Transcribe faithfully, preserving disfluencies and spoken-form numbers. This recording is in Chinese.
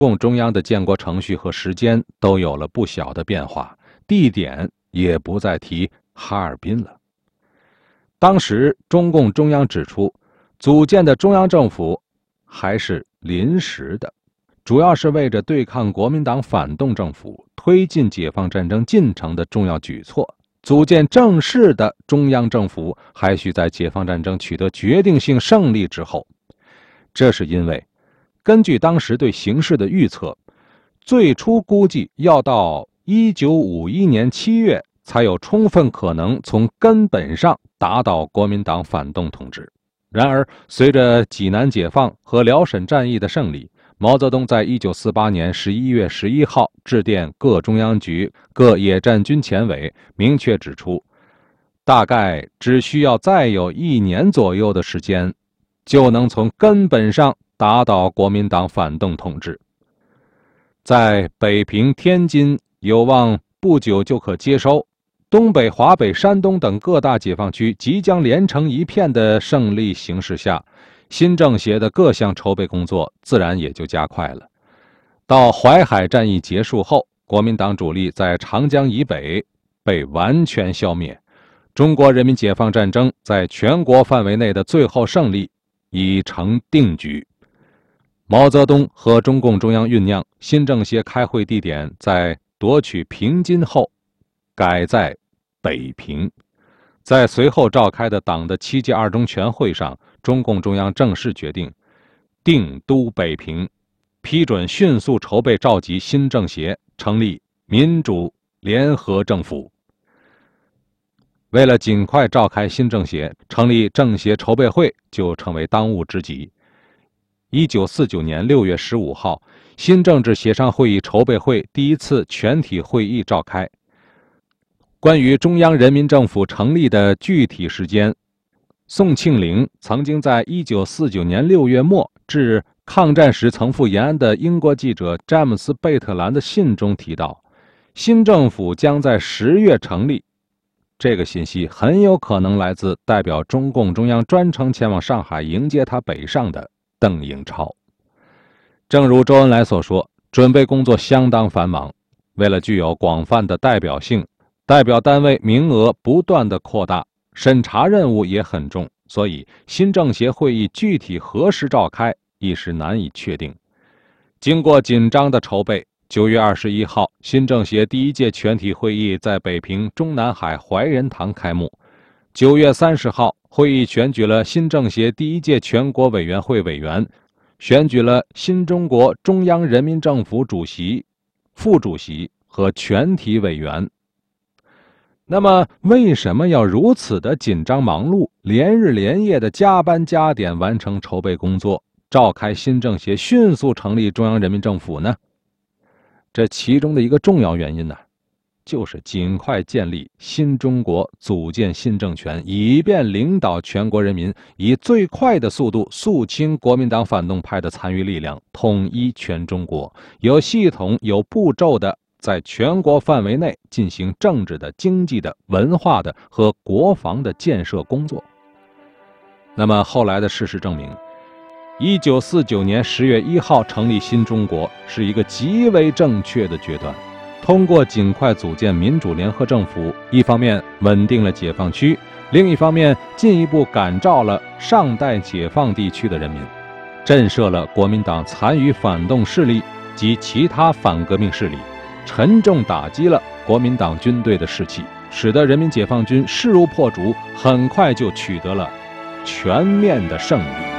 共中央的建国程序和时间都有了不小的变化，地点也不再提哈尔滨了。当时中共中央指出，组建的中央政府还是临时的，主要是为着对抗国民党反动政府、推进解放战争进程的重要举措。组建正式的中央政府还需在解放战争取得决定性胜利之后。这是因为根据当时对形势的预测，最初估计要到一九五一年七月才有充分可能从根本上打倒国民党反动统治。然而随着济南解放和辽沈战役的胜利，毛泽东在一九四八年十一月十一号致电各中央局、各野战军前委，明确指出，大概只需要再有一年左右的时间，就能从根本上打倒国民党反动统治。在北平、天津有望不久就可接收，东北、华北、山东等各大解放区即将连成一片的胜利形势下，新政协的各项筹备工作自然也就加快了。到淮海战役结束后，国民党主力在长江以北被完全消灭，中国人民解放战争在全国范围内的最后胜利已成定局。毛泽东和中共中央酝酿新政协开会地点在夺取平津后改在北平。在随后召开的党的七届二中全会上，中共中央正式决定定都北平，批准迅速筹备召集新政协，成立民主联合政府。为了尽快召开新政协，成立政协筹备会就成为当务之急。一九四九年六月十五号，新政治协商会议筹备会第一次全体会议召开。关于中央人民政府成立的具体时间，宋庆龄曾经在一九四九年六月末致抗战时曾赴延安的英国记者詹姆斯·贝特兰的信中提到，新政府将在十月成立。这个信息很有可能来自代表中共中央专程前往上海迎接他北上的邓颖超。正如周恩来所说，准备工作相当繁忙，为了具有广泛的代表性，代表单位名额不断的扩大，审查任务也很重，所以新政协会议具体何时召开一时难以确定。经过紧张的筹备，九月二十一号，新政协第一届全体会议在北平中南海怀仁堂开幕。九月三十号，会议选举了新政协第一届全国委员会委员，选举了新中国中央人民政府主席、副主席和全体委员。那么为什么要如此的紧张忙碌，连日连夜的加班加点完成筹备工作，召开新政协，迅速成立中央人民政府呢？这其中的一个重要原因呢，就是尽快建立新中国，组建新政权，以便领导全国人民以最快的速度肃清国民党反动派的残余力量，统一全中国，有系统有步骤的在全国范围内进行政治的、经济的、文化的和国防的建设工作。那么后来的事实证明，一九四九年十月一号成立新中国是一个极为正确的决断。通过尽快组建民主联合政府，一方面稳定了解放区，另一方面进一步感召了尚待解放地区的人民，震慑了国民党残余反动势力及其他反革命势力，沉重打击了国民党军队的士气，使得人民解放军势如破竹，很快就取得了全面的胜利。